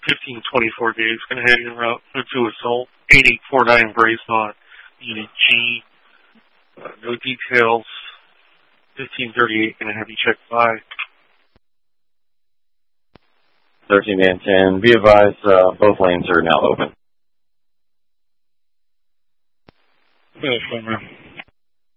1524 days. Going to have you en route to assault 8849 Braesmont, Unit G. No details. 1538. Going to have you checked by. 13 and 10. Be advised, both lanes are now open. Finish,